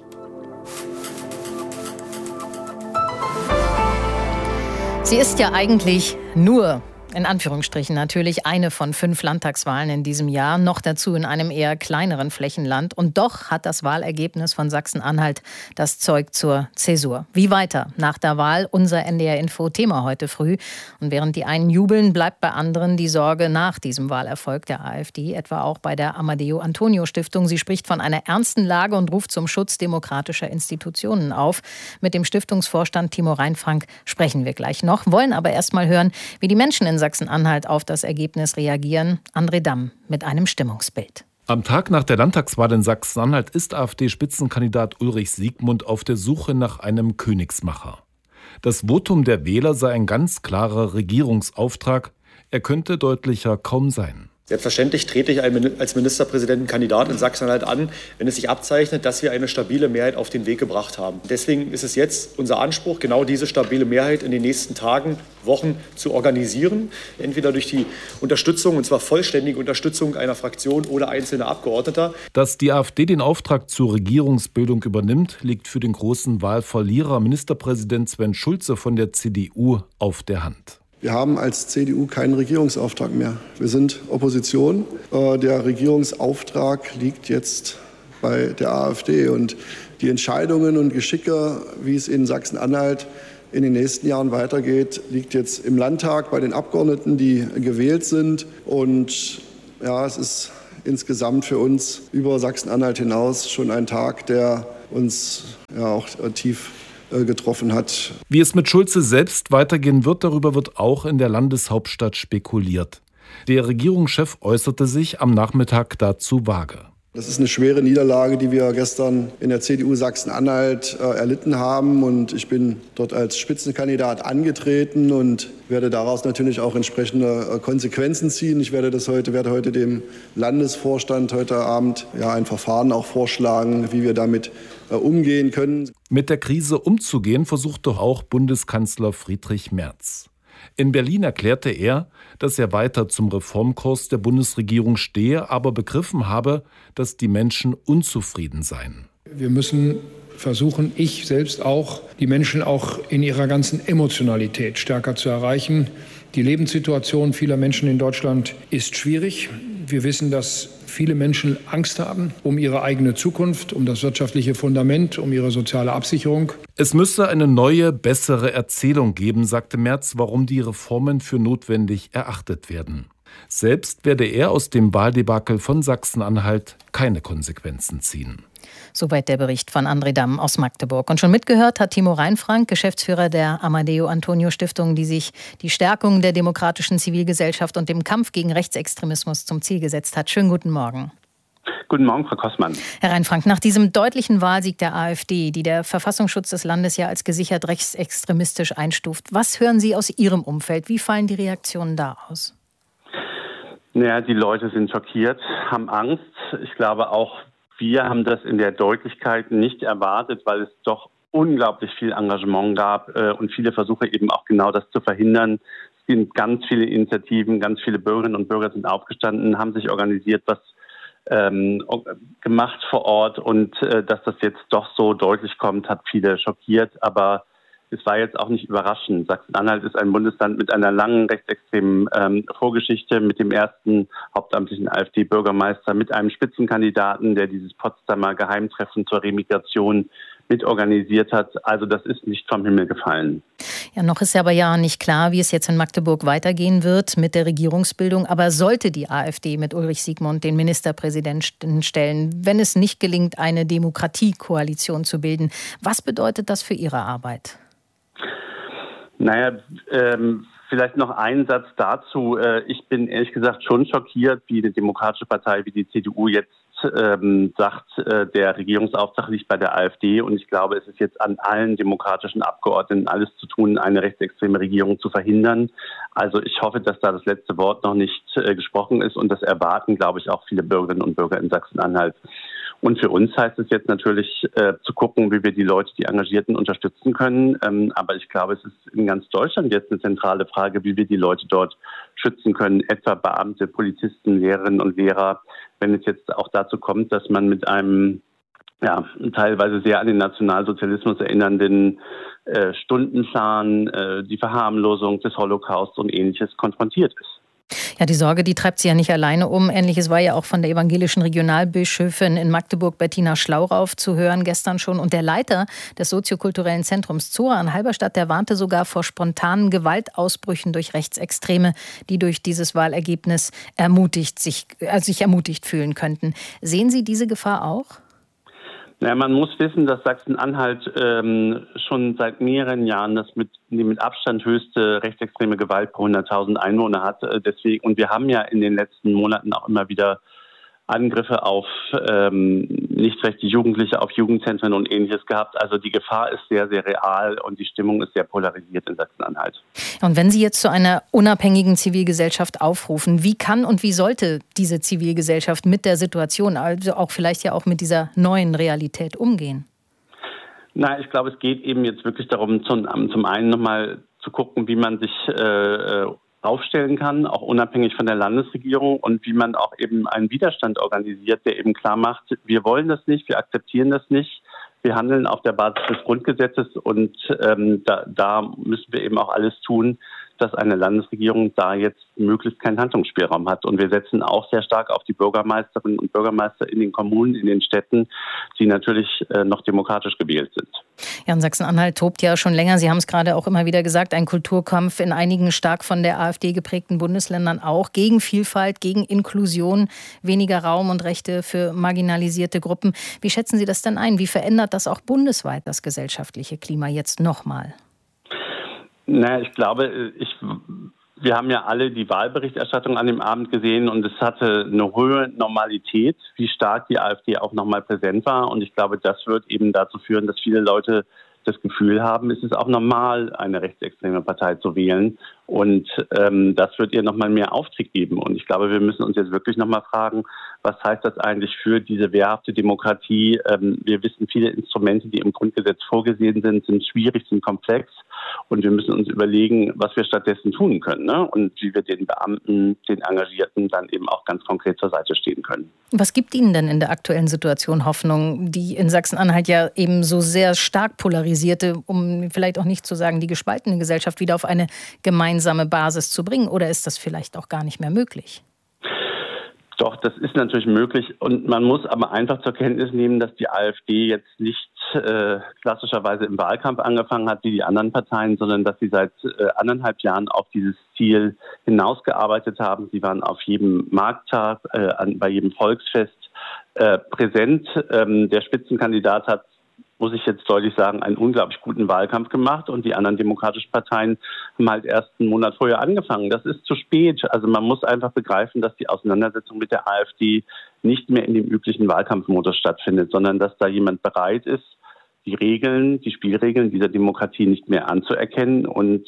Speaker 6: Sie ist ja eigentlich nur, in Anführungsstrichen natürlich, eine von 5 Landtagswahlen in diesem Jahr, noch dazu in einem eher kleineren Flächenland. Und doch hat das Wahlergebnis von Sachsen-Anhalt das Zeug zur Zäsur. Wie weiter nach der Wahl? Unser NDR-Info-Thema heute früh. Und während die einen jubeln, bleibt bei anderen die Sorge nach diesem Wahlerfolg der AfD, etwa auch bei der Amadeo-Antonio-Stiftung. Sie spricht von einer ernsten Lage und ruft zum Schutz demokratischer Institutionen auf. Mit dem Stiftungsvorstand Timo Reinfrank sprechen wir gleich noch, wollen aber erst mal hören, wie die Menschen in Sachsen-Anhalt auf das Ergebnis reagieren. André Damm mit einem Stimmungsbild.
Speaker 19: Am Tag nach der Landtagswahl in Sachsen-Anhalt ist AfD-Spitzenkandidat Ulrich Siegmund auf der Suche nach einem Königsmacher. Das Votum der Wähler sei ein ganz klarer Regierungsauftrag. Er könnte deutlicher kaum sein.
Speaker 20: Selbstverständlich trete ich als Ministerpräsidentenkandidat in Sachsen-Anhalt an, wenn es sich abzeichnet, dass wir eine stabile Mehrheit auf den Weg gebracht haben. Deswegen ist es jetzt unser Anspruch, genau diese stabile Mehrheit in den nächsten Tagen, Wochen zu organisieren. Entweder durch die Unterstützung, und zwar vollständige Unterstützung einer Fraktion oder einzelner Abgeordneter.
Speaker 19: Dass die AfD den Auftrag zur Regierungsbildung übernimmt, liegt für den großen Wahlverlierer Ministerpräsident Sven Schulze von der CDU auf der Hand.
Speaker 21: Wir haben als CDU keinen Regierungsauftrag mehr. Wir sind Opposition. Der Regierungsauftrag liegt jetzt bei der AfD. Und die Entscheidungen und Geschicke, wie es in Sachsen-Anhalt in den nächsten Jahren weitergeht, liegt jetzt im Landtag bei den Abgeordneten, die gewählt sind. Und ja, es ist insgesamt für uns über Sachsen-Anhalt hinaus schon ein Tag, der uns ja auch tief getroffen hat.
Speaker 19: Wie es mit Schulze selbst weitergehen wird, darüber wird auch in der Landeshauptstadt spekuliert. Der Regierungschef äußerte sich am Nachmittag dazu vage.
Speaker 21: Das ist eine schwere Niederlage, die wir gestern in der CDU Sachsen-Anhalt erlitten haben. Und ich bin dort als Spitzenkandidat angetreten und werde daraus natürlich auch entsprechende Konsequenzen ziehen. Ich werde heute dem Landesvorstand heute Abend ein Verfahren auch vorschlagen, wie wir damit umgehen können.
Speaker 19: Mit der Krise umzugehen, versuchte auch Bundeskanzler Friedrich Merz. In Berlin erklärte er, dass er weiter zum Reformkurs der Bundesregierung stehe, aber begriffen habe, dass die Menschen unzufrieden seien.
Speaker 22: Wir müssen versuchen, ich selbst auch, die Menschen auch in ihrer ganzen Emotionalität stärker zu erreichen. Die Lebenssituation vieler Menschen in Deutschland ist schwierig. Wir wissen, dass viele Menschen Angst haben um ihre eigene Zukunft, um das wirtschaftliche Fundament, um ihre soziale Absicherung.
Speaker 19: Es müsse eine neue, bessere Erzählung geben, sagte Merz, warum die Reformen für notwendig erachtet werden. Selbst werde er aus dem Wahldebakel von Sachsen-Anhalt keine Konsequenzen ziehen.
Speaker 6: Soweit der Bericht von André Damm aus Magdeburg. Und schon mitgehört hat Timo Reinfrank, Geschäftsführer der Amadeo-Antonio-Stiftung, die sich die Stärkung der demokratischen Zivilgesellschaft und dem Kampf gegen Rechtsextremismus zum Ziel gesetzt hat. Schönen guten Morgen.
Speaker 23: Guten Morgen, Frau Kossmann.
Speaker 6: Herr Reinfrank, nach diesem deutlichen Wahlsieg der AfD, die der Verfassungsschutz des Landes ja als gesichert rechtsextremistisch einstuft, was hören Sie aus Ihrem Umfeld? Wie fallen die Reaktionen da aus?
Speaker 23: Naja, die Leute sind schockiert, haben Angst. Ich glaube auch, wir haben das in der Deutlichkeit nicht erwartet, weil es doch unglaublich viel Engagement gab und viele Versuche eben auch genau das zu verhindern. Es sind ganz viele Initiativen, ganz viele Bürgerinnen und Bürger sind aufgestanden, haben sich organisiert, was gemacht vor Ort und dass das jetzt doch so deutlich kommt, hat viele schockiert, aber es war jetzt auch nicht überraschend. Sachsen-Anhalt ist ein Bundesland mit einer langen rechtsextremen Vorgeschichte, mit dem ersten hauptamtlichen AfD-Bürgermeister, mit einem Spitzenkandidaten, der dieses Potsdamer Geheimtreffen zur Remigration mitorganisiert hat. Also das ist nicht vom Himmel gefallen.
Speaker 6: Ja, noch ist aber ja nicht klar, wie es jetzt in Magdeburg weitergehen wird mit der Regierungsbildung. Aber sollte die AfD mit Ulrich Siegmund den Ministerpräsidenten stellen, wenn es nicht gelingt, eine Demokratiekoalition zu bilden, was bedeutet das für Ihre Arbeit?
Speaker 23: Naja, vielleicht noch einen Satz dazu. Ich bin ehrlich gesagt schon schockiert, wie eine demokratische Partei wie die CDU jetzt sagt, der Regierungsauftrag liegt bei der AfD. Und ich glaube, es ist jetzt an allen demokratischen Abgeordneten alles zu tun, eine rechtsextreme Regierung zu verhindern. Also ich hoffe, dass da das letzte Wort noch nicht gesprochen ist. Und das erwarten, glaube ich, auch viele Bürgerinnen und Bürger in Sachsen-Anhalt. Und für uns heißt es jetzt natürlich zu gucken, wie wir die Leute, die Engagierten unterstützen können. Aber ich glaube, es ist in ganz Deutschland jetzt eine zentrale Frage, wie wir die Leute dort schützen können, etwa Beamte, Polizisten, Lehrerinnen und Lehrer, wenn es jetzt auch dazu kommt, dass man mit einem teilweise sehr an den Nationalsozialismus erinnernden Stundenplan, die Verharmlosung des Holocaust und Ähnliches konfrontiert ist.
Speaker 6: Ja, die Sorge, die treibt sie ja nicht alleine um. Ähnliches war ja auch von der evangelischen Regionalbischöfin in Magdeburg, Bettina Schlaurauf, zu hören gestern schon. Und der Leiter des soziokulturellen Zentrums Zora in Halberstadt, der warnte sogar vor spontanen Gewaltausbrüchen durch Rechtsextreme, die durch dieses Wahlergebnis sich ermutigt fühlen könnten. Sehen Sie diese Gefahr auch?
Speaker 23: Ja, man muss wissen, dass Sachsen-Anhalt schon seit mehreren Jahren die mit Abstand höchste rechtsextreme Gewalt pro 100.000 Einwohner hat. Deswegen, und wir haben ja in den letzten Monaten auch immer wieder Angriffe auf nicht rechte Jugendliche, auf Jugendzentren und Ähnliches gehabt. Also die Gefahr ist sehr, sehr real und die Stimmung ist sehr polarisiert in Sachsen-Anhalt.
Speaker 6: Und wenn Sie jetzt zu einer unabhängigen Zivilgesellschaft aufrufen, wie kann und wie sollte diese Zivilgesellschaft mit der Situation, also auch vielleicht ja auch mit dieser neuen Realität umgehen?
Speaker 23: Na, ich glaube, es geht eben jetzt wirklich darum, zum einen nochmal zu gucken, wie man sich aufstellen kann, auch unabhängig von der Landesregierung und wie man auch eben einen Widerstand organisiert, der eben klar macht, wir wollen das nicht, wir akzeptieren das nicht, wir handeln auf der Basis des Grundgesetzes und da müssen wir eben auch alles tun, dass eine Landesregierung da jetzt möglichst keinen Handlungsspielraum hat. Und wir setzen auch sehr stark auf die Bürgermeisterinnen und Bürgermeister in den Kommunen, in den Städten, die natürlich noch demokratisch gewählt sind.
Speaker 6: Ja, und Sachsen-Anhalt tobt ja schon länger. Sie haben es gerade auch immer wieder gesagt, ein Kulturkampf in einigen stark von der AfD geprägten Bundesländern auch gegen Vielfalt, gegen Inklusion, weniger Raum und Rechte für marginalisierte Gruppen. Wie schätzen Sie das denn ein? Wie verändert das auch bundesweit das gesellschaftliche Klima jetzt nochmal?
Speaker 23: Naja, ich glaube, wir haben ja alle die Wahlberichterstattung an dem Abend gesehen und es hatte eine hohe Normalität, wie stark die AfD auch nochmal präsent war. Und ich glaube, das wird eben dazu führen, dass viele Leute das Gefühl haben, es ist auch normal, eine rechtsextreme Partei zu wählen. Und das wird ihr nochmal mehr Auftrieb geben. Und ich glaube, wir müssen uns jetzt wirklich nochmal fragen, was heißt das eigentlich für diese wehrhafte Demokratie? Wir wissen, viele Instrumente, die im Grundgesetz vorgesehen sind schwierig, sind komplex. Und wir müssen uns überlegen, was wir stattdessen tun können, ne? Und wie wir den Beamten, den Engagierten dann eben auch ganz konkret zur Seite stehen können.
Speaker 6: Was gibt Ihnen denn in der aktuellen Situation Hoffnung, die in Sachsen-Anhalt ja eben so sehr stark polarisierte, um vielleicht auch nicht zu sagen, die gespaltene Gesellschaft wieder auf eine gemeinsame Basis zu bringen? Oder ist das vielleicht auch gar nicht mehr möglich?
Speaker 23: Doch, das ist natürlich möglich und man muss aber einfach zur Kenntnis nehmen, dass die AfD jetzt nicht klassischerweise im Wahlkampf angefangen hat wie die anderen Parteien, sondern dass sie seit 1,5 Jahren auf dieses Ziel hinausgearbeitet haben. Sie waren auf jedem Markttag, bei jedem Volksfest präsent. Der Spitzenkandidat hat, muss ich jetzt deutlich sagen, einen unglaublich guten Wahlkampf gemacht und die anderen demokratischen Parteien haben halt erst einen Monat vorher angefangen. Das ist zu spät. Also man muss einfach begreifen, dass die Auseinandersetzung mit der AfD nicht mehr in dem üblichen Wahlkampfmodus stattfindet, sondern dass da jemand bereit ist, die Spielregeln dieser Demokratie nicht mehr anzuerkennen und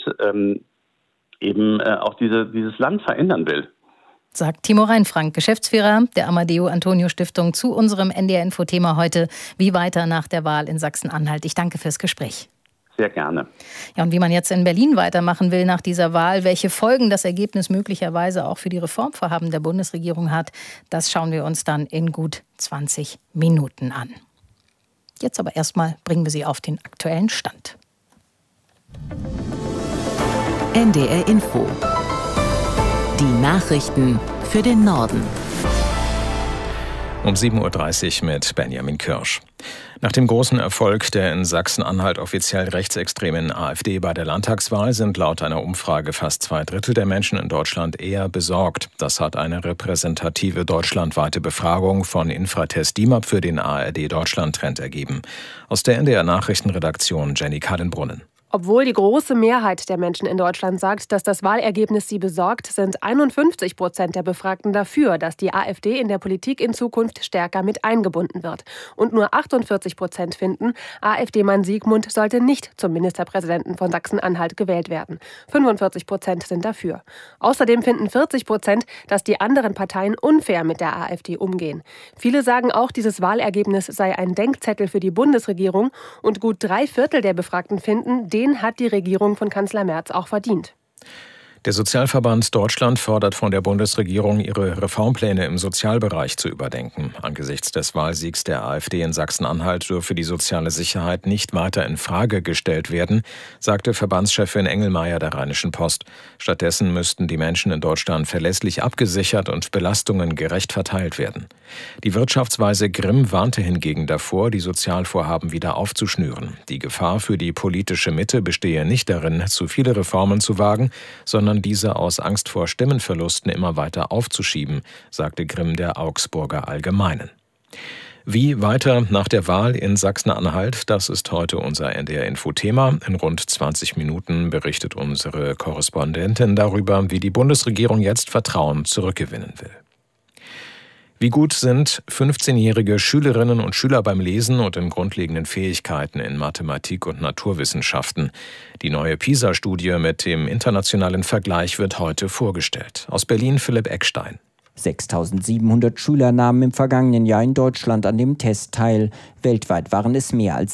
Speaker 23: eben auch dieses Land verändern will.
Speaker 6: Sagt Timo Reinfrank, Geschäftsführer der Amadeo Antonio Stiftung, zu unserem NDR-Info-Thema heute. Wie weiter nach der Wahl in Sachsen-Anhalt? Ich danke fürs Gespräch.
Speaker 23: sehr gerne.
Speaker 6: Ja, und wie man jetzt in Berlin weitermachen will nach dieser Wahl, welche Folgen das Ergebnis möglicherweise auch für die Reformvorhaben der Bundesregierung hat, das schauen wir uns dann in gut 20 Minuten an. Jetzt aber erstmal bringen wir Sie auf den aktuellen Stand.
Speaker 1: NDR Info. Die Nachrichten für den Norden.
Speaker 2: Um 7.30 Uhr mit Benjamin Kirsch. Nach dem großen Erfolg der in Sachsen-Anhalt offiziell rechtsextremen AfD bei der Landtagswahl sind laut einer Umfrage fast 2/3 der Menschen in Deutschland eher besorgt. Das hat eine repräsentative deutschlandweite Befragung von Infratest DIMAP für den ARD-Deutschland-Trend ergeben. Aus der NDR Nachrichtenredaktion Jenny Kallenbrunnen.
Speaker 3: Obwohl die große Mehrheit der Menschen in Deutschland sagt, dass das Wahlergebnis sie besorgt, sind 51% der Befragten dafür, dass die AfD in der Politik in Zukunft stärker mit eingebunden wird. Und nur 48% finden, AfD-Mann Siegmund sollte nicht zum Ministerpräsidenten von Sachsen-Anhalt gewählt werden. 45% sind dafür. Außerdem finden 40%, dass die anderen Parteien unfair mit der AfD umgehen. Viele sagen auch, dieses Wahlergebnis sei ein Denkzettel für die Bundesregierung. Und gut 3/4 der Befragten finden, den hat die Regierung von Kanzler Merz auch verdient.
Speaker 2: Der Sozialverband Deutschland fordert von der Bundesregierung, ihre Reformpläne im Sozialbereich zu überdenken. Angesichts des Wahlsiegs der AfD in Sachsen-Anhalt dürfe die soziale Sicherheit nicht weiter in Frage gestellt werden, sagte Verbandschefin Engelmeier der Rheinischen Post. Stattdessen müssten die Menschen in Deutschland verlässlich abgesichert und Belastungen gerecht verteilt werden. Die Wirtschaftsweise Grimm warnte hingegen davor, die Sozialvorhaben wieder aufzuschnüren. Die Gefahr für die politische Mitte bestehe nicht darin, zu viele Reformen zu wagen, sondern diese aus Angst vor Stimmenverlusten immer weiter aufzuschieben, sagte Grimm der Augsburger Allgemeinen. Wie weiter nach der Wahl in Sachsen-Anhalt, das ist heute unser NDR-Info-Thema. In rund 20 Minuten berichtet unsere Korrespondentin darüber, wie die Bundesregierung jetzt Vertrauen zurückgewinnen will. Wie gut sind 15-jährige Schülerinnen und Schüler beim Lesen und in grundlegenden Fähigkeiten in Mathematik und Naturwissenschaften? Die neue PISA-Studie mit dem internationalen Vergleich wird heute vorgestellt. Aus Berlin Philipp Eckstein.
Speaker 4: 6.700 Schüler nahmen im vergangenen Jahr in Deutschland an dem Test teil. Weltweit waren es mehr als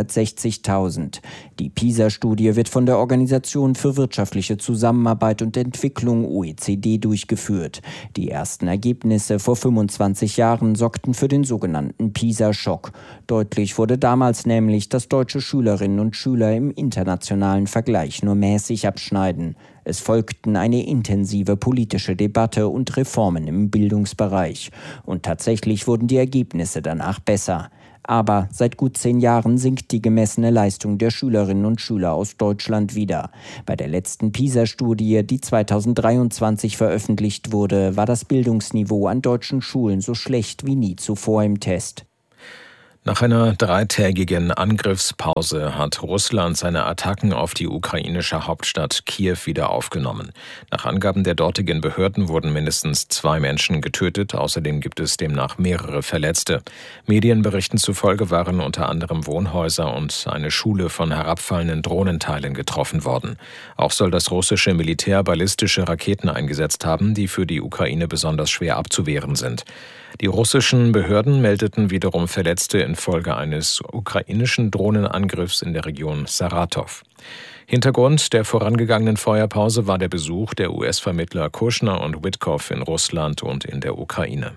Speaker 4: 760.000. Die PISA-Studie wird von der Organisation für wirtschaftliche Zusammenarbeit und Entwicklung OECD durchgeführt. Die ersten Ergebnisse vor 25 Jahren sorgten für den sogenannten PISA-Schock. Deutlich wurde damals nämlich, dass deutsche Schülerinnen und Schüler im internationalen Vergleich nur mäßig abschneiden. Es folgten eine intensive politische Debatte und Reformen im Bildungsbereich. Und tatsächlich wurden die Ergebnisse danach besser. Aber seit gut 10 Jahren sinkt die gemessene Leistung der Schülerinnen und Schüler aus Deutschland wieder. Bei der letzten PISA-Studie, die 2023 veröffentlicht wurde, war das Bildungsniveau an deutschen Schulen so schlecht wie nie zuvor im Test.
Speaker 2: Nach einer 3-tägigen Angriffspause hat Russland seine Attacken auf die ukrainische Hauptstadt Kiew wieder aufgenommen. Nach Angaben der dortigen Behörden wurden mindestens 2 Menschen getötet. Außerdem gibt es demnach mehrere Verletzte. Medienberichten zufolge waren unter anderem Wohnhäuser und eine Schule von herabfallenden Drohnenteilen getroffen worden. Auch soll das russische Militär ballistische Raketen eingesetzt haben, die für die Ukraine besonders schwer abzuwehren sind. Die russischen Behörden meldeten wiederum Verletzte infolge eines ukrainischen Drohnenangriffs in der Region Saratow. Hintergrund der vorangegangenen Feuerpause war der Besuch der US-Vermittler Kushner und Witkow in Russland und in der Ukraine.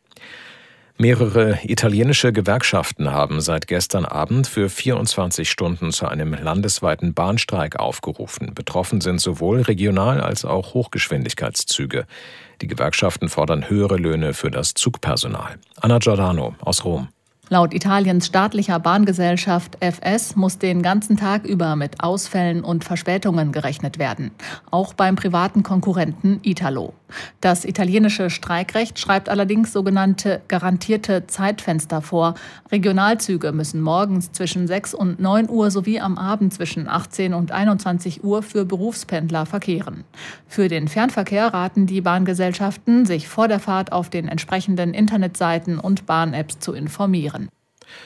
Speaker 2: Mehrere italienische Gewerkschaften haben seit gestern Abend für 24 Stunden zu einem landesweiten Bahnstreik aufgerufen. Betroffen sind sowohl Regional- als auch Hochgeschwindigkeitszüge. Die Gewerkschaften fordern höhere Löhne für das Zugpersonal. Anna Giordano aus Rom.
Speaker 5: Laut Italiens staatlicher Bahngesellschaft FS muss den ganzen Tag über mit Ausfällen und Verspätungen gerechnet werden. Auch beim privaten Konkurrenten Italo. Das italienische Streikrecht schreibt allerdings sogenannte garantierte Zeitfenster vor. Regionalzüge müssen morgens zwischen 6 und 9 Uhr sowie am Abend zwischen 18 und 21 Uhr für Berufspendler verkehren. Für den Fernverkehr raten die Bahngesellschaften, sich vor der Fahrt auf den entsprechenden Internetseiten und Bahn-Apps zu informieren.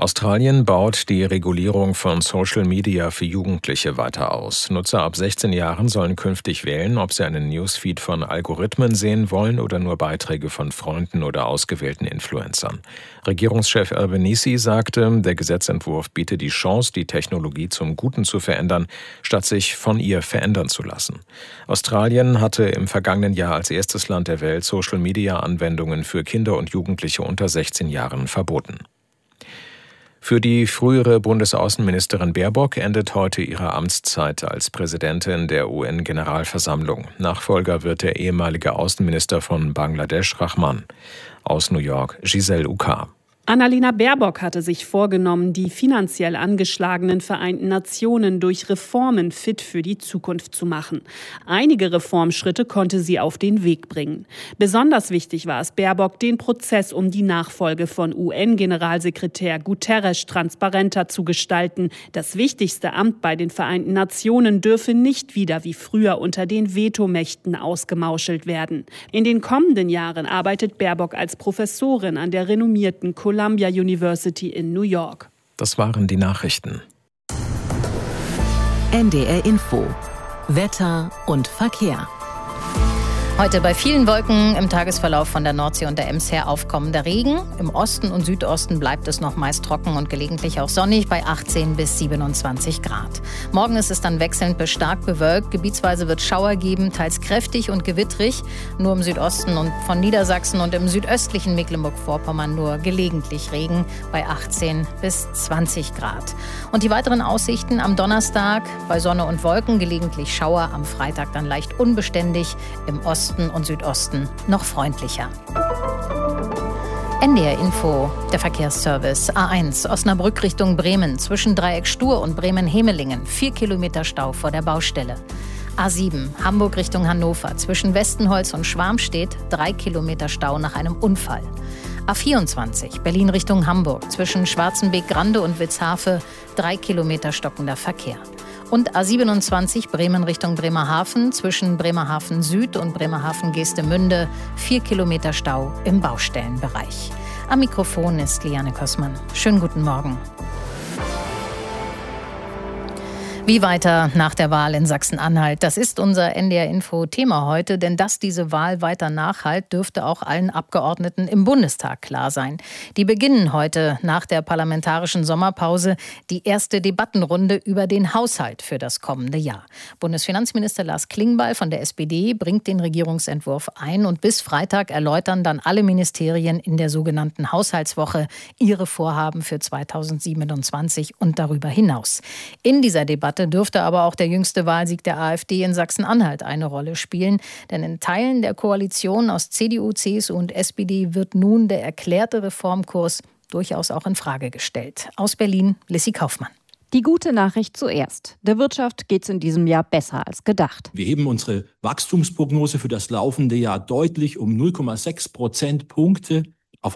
Speaker 2: Australien baut die Regulierung von Social Media für Jugendliche weiter aus. Nutzer ab 16 Jahren sollen künftig wählen, ob sie einen Newsfeed von Algorithmen sehen wollen oder nur Beiträge von Freunden oder ausgewählten Influencern. Regierungschef Albanese sagte, der Gesetzentwurf biete die Chance, die Technologie zum Guten zu verändern, statt sich von ihr verändern zu lassen. Australien hatte im vergangenen Jahr als erstes Land der Welt Social Media Anwendungen für Kinder und Jugendliche unter 16 Jahren verboten. Für die frühere Bundesaußenministerin Baerbock endet heute ihre Amtszeit als Präsidentin der UN-Generalversammlung. Nachfolger wird der ehemalige Außenminister von Bangladesch, Rahman. Aus New York, Giselle Uka.
Speaker 7: Annalena Baerbock hatte sich vorgenommen, die finanziell angeschlagenen Vereinten Nationen durch Reformen fit für die Zukunft zu machen. Einige Reformschritte konnte sie auf den Weg bringen. Besonders wichtig war es Baerbock, den Prozess um die Nachfolge von UN-Generalsekretär Guterres transparenter zu gestalten. Das wichtigste Amt bei den Vereinten Nationen dürfe nicht wieder wie früher unter den Vetomächten ausgemauschelt werden. In den kommenden Jahren arbeitet Baerbock als Professorin an der renommierten Columbia University in New York.
Speaker 2: Das waren die Nachrichten.
Speaker 1: NDR Info. Wetter und Verkehr.
Speaker 6: Heute bei vielen Wolken im Tagesverlauf von der Nordsee und der Ems her aufkommender Regen. Im Osten und Südosten bleibt es noch meist trocken und gelegentlich auch sonnig bei 18 bis 27 Grad. Morgen ist es dann wechselnd bis stark bewölkt. Gebietsweise wird Schauer geben, teils kräftig und gewittrig. Nur im Südosten und von Niedersachsen und im südöstlichen Mecklenburg-Vorpommern nur gelegentlich Regen bei 18 bis 20 Grad. Und die weiteren Aussichten am Donnerstag bei Sonne und Wolken, gelegentlich Schauer. Am Freitag dann leicht unbeständig, im Osten und Südosten noch freundlicher. NDR Info, der Verkehrsservice. A1 Osnabrück Richtung Bremen zwischen Dreieck Stur und Bremen-Hemelingen. 4 Kilometer Stau vor der Baustelle. A7 Hamburg Richtung Hannover zwischen Westenholz und Schwarmstedt. 3 Kilometer Stau nach einem Unfall. A24 Berlin Richtung Hamburg zwischen Schwarzenbeek-Grande und Witzhafe. 3 Kilometer stockender Verkehr. Und A27 Bremen Richtung Bremerhaven zwischen Bremerhaven Süd und Bremerhaven Geestemünde 4 Kilometer Stau im Baustellenbereich. Am Mikrofon ist Liane Kossmann. Schönen guten Morgen. Wie weiter nach der Wahl in Sachsen-Anhalt? Das ist unser NDR-Info-Thema heute, denn dass diese Wahl weiter nachhallt, dürfte auch allen Abgeordneten im Bundestag klar sein. Die beginnen heute nach der parlamentarischen Sommerpause die erste Debattenrunde über den Haushalt für das kommende Jahr. Bundesfinanzminister Lars Klingbeil von der SPD bringt den Regierungsentwurf ein und bis Freitag erläutern dann alle Ministerien in der sogenannten Haushaltswoche ihre Vorhaben für 2027 und darüber hinaus. In dieser Debatte dürfte aber auch der jüngste Wahlsieg der AfD in Sachsen-Anhalt eine Rolle spielen. Denn in Teilen der Koalition aus CDU, CSU und SPD wird nun der erklärte Reformkurs durchaus auch in Frage gestellt. Aus Berlin, Lissy Kaufmann.
Speaker 9: Die gute Nachricht zuerst. Der Wirtschaft geht es in diesem Jahr besser als gedacht.
Speaker 10: Wir heben unsere Wachstumsprognose für das laufende Jahr deutlich um 0,6 Prozentpunkte auf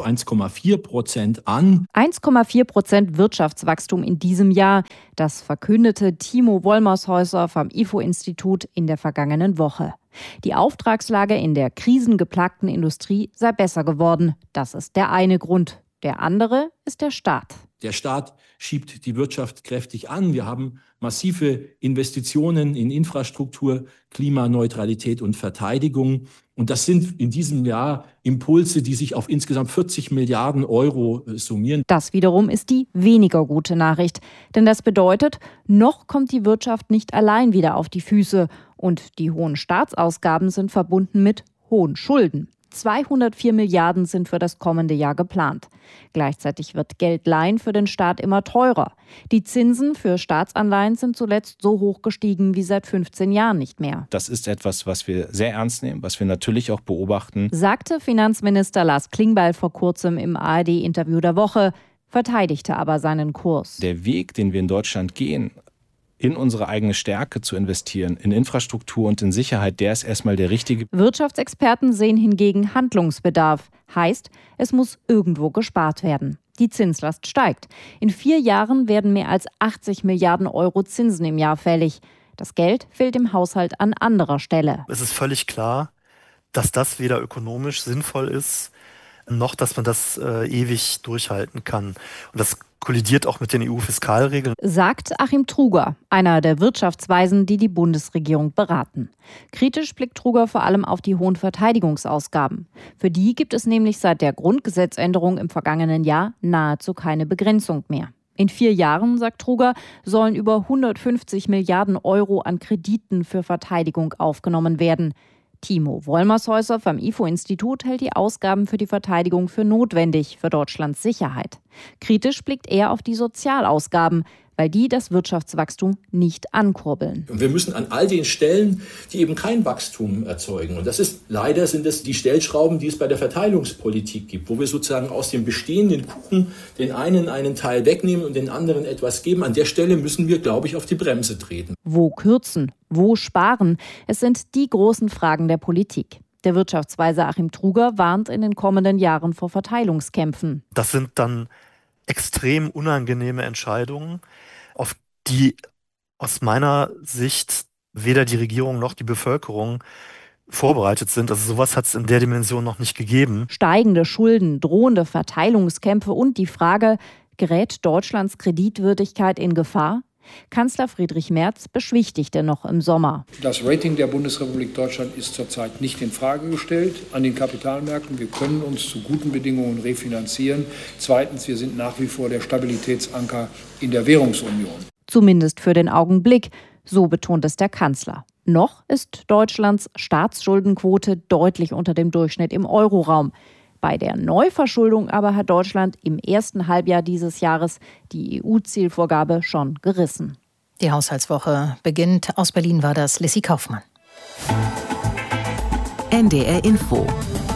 Speaker 10: 1,4% an.
Speaker 9: 1,4% Wirtschaftswachstum in diesem Jahr. Das verkündete Timo Wollmershäuser vom IFO-Institut in der vergangenen Woche. Die Auftragslage in der krisengeplagten Industrie sei besser geworden. Das ist der eine Grund. Der andere ist der Staat.
Speaker 10: Der Staat schiebt die Wirtschaft kräftig an. Wir haben massive Investitionen in Infrastruktur, Klimaneutralität und Verteidigung. Und das sind in diesem Jahr Impulse, die sich auf insgesamt 40 Milliarden Euro summieren.
Speaker 9: Das wiederum ist die weniger gute Nachricht. Denn das bedeutet, noch kommt die Wirtschaft nicht allein wieder auf die Füße. Und die hohen Staatsausgaben sind verbunden mit hohen Schulden. 204 Milliarden sind für das kommende Jahr geplant. Gleichzeitig wird Geld leihen für den Staat immer teurer. Die Zinsen für Staatsanleihen sind zuletzt so hoch gestiegen wie seit 15 Jahren nicht mehr.
Speaker 24: Das ist etwas, was wir sehr ernst nehmen, was wir natürlich auch beobachten.
Speaker 9: Sagte Finanzminister Lars Klingbeil vor kurzem im ARD-Interview der Woche, verteidigte aber seinen Kurs.
Speaker 24: Der Weg, den wir in Deutschland gehen, in unsere eigene Stärke zu investieren, in Infrastruktur und in Sicherheit, der ist erstmal der richtige.
Speaker 9: Wirtschaftsexperten sehen hingegen Handlungsbedarf. Heißt, es muss irgendwo gespart werden. Die Zinslast steigt. In 4 Jahren werden mehr als 80 Milliarden Euro Zinsen im Jahr fällig. Das Geld fehlt im Haushalt an anderer Stelle.
Speaker 25: Es ist völlig klar, dass das weder ökonomisch sinnvoll ist, noch dass man das ewig durchhalten kann. Und das kollidiert auch mit den EU-Fiskalregeln.
Speaker 9: Sagt Achim Truger, einer der Wirtschaftsweisen, die die Bundesregierung beraten. Kritisch blickt Truger vor allem auf die hohen Verteidigungsausgaben. Für die gibt es nämlich seit der Grundgesetzänderung im vergangenen Jahr nahezu keine Begrenzung mehr. In 4 Jahren, sagt Truger, sollen über 150 Milliarden Euro an Krediten für Verteidigung aufgenommen werden. Timo Wollmershäuser vom IFO-Institut hält die Ausgaben für die Verteidigung für notwendig für Deutschlands Sicherheit. Kritisch blickt er auf die Sozialausgaben, weil die das Wirtschaftswachstum nicht ankurbeln.
Speaker 10: Und wir müssen an all den Stellen, die eben kein Wachstum erzeugen, und leider sind es die Stellschrauben, die es bei der Verteilungspolitik gibt, wo wir sozusagen aus dem bestehenden Kuchen den einen Teil wegnehmen und den anderen etwas geben. An der Stelle müssen wir, glaube ich, auf die Bremse treten.
Speaker 9: Wo kürzen? Wo sparen? Es sind die großen Fragen der Politik. Der Wirtschaftsweise Achim Truger warnt in den kommenden Jahren vor Verteilungskämpfen.
Speaker 25: Das sind dann extrem unangenehme Entscheidungen, auf die aus meiner Sicht weder die Regierung noch die Bevölkerung vorbereitet sind. Also sowas hat es in der Dimension noch nicht gegeben.
Speaker 9: Steigende Schulden, drohende Verteilungskämpfe und die Frage, gerät Deutschlands Kreditwürdigkeit in Gefahr? Kanzler Friedrich Merz beschwichtigte noch im Sommer.
Speaker 22: Das Rating der Bundesrepublik Deutschland ist zurzeit nicht in Frage gestellt an den Kapitalmärkten. Wir können uns zu guten Bedingungen refinanzieren. Zweitens, wir sind nach wie vor der Stabilitätsanker in der Währungsunion.
Speaker 9: Zumindest für den Augenblick, so betont es der Kanzler. Noch ist Deutschlands Staatsschuldenquote deutlich unter dem Durchschnitt im Euroraum. Bei der Neuverschuldung aber hat Deutschland im ersten Halbjahr dieses Jahres die EU-Zielvorgabe schon gerissen.
Speaker 6: Die Haushaltswoche beginnt. Aus Berlin war das Lissy Kaufmann.
Speaker 1: NDR Info.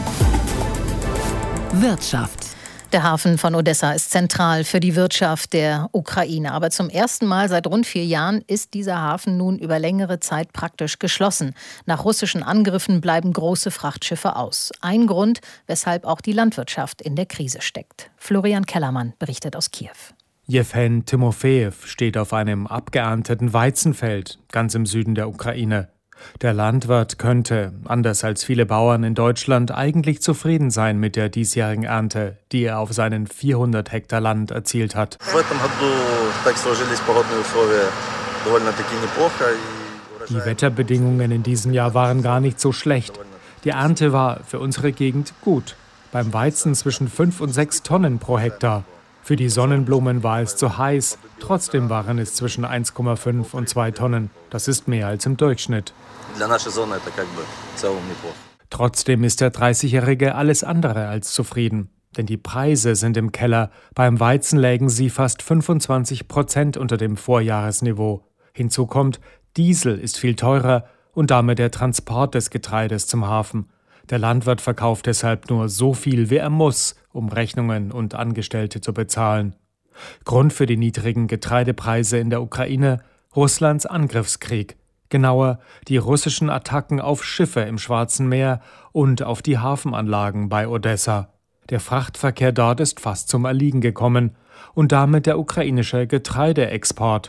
Speaker 1: Wirtschaft.
Speaker 6: Der Hafen von Odessa ist zentral für die Wirtschaft der Ukraine. Aber zum ersten Mal seit rund 4 Jahren ist dieser Hafen nun über längere Zeit praktisch geschlossen. Nach russischen Angriffen bleiben große Frachtschiffe aus. Ein Grund, weshalb auch die Landwirtschaft in der Krise steckt. Florian Kellermann berichtet aus Kiew.
Speaker 8: Jewhen Timofejew steht auf einem abgeernteten Weizenfeld ganz im Süden der Ukraine. Der Landwirt könnte, anders als viele Bauern in Deutschland, eigentlich zufrieden sein mit der diesjährigen Ernte, die er auf seinen 400 Hektar Land erzielt hat. Die Wetterbedingungen in diesem Jahr waren gar nicht so schlecht. Die Ernte war für unsere Gegend gut. Beim Weizen zwischen 5 und 6 Tonnen pro Hektar. Für die Sonnenblumen war es zu heiß. Trotzdem waren es zwischen 1,5 und 2 Tonnen. Das ist mehr als im Durchschnitt. Trotzdem ist der 30-Jährige alles andere als zufrieden. Denn die Preise sind im Keller. Beim Weizen lägen sie fast 25% unter dem Vorjahresniveau. Hinzu kommt, Diesel ist viel teurer und damit der Transport des Getreides zum Hafen. Der Landwirt verkauft deshalb nur so viel, wie er muss, um Rechnungen und Angestellte zu bezahlen. Grund für die niedrigen Getreidepreise in der Ukraine: Russlands Angriffskrieg. Genauer, die russischen Attacken auf Schiffe im Schwarzen Meer und auf die Hafenanlagen bei Odessa. Der Frachtverkehr dort ist fast zum Erliegen gekommen und damit der ukrainische Getreideexport.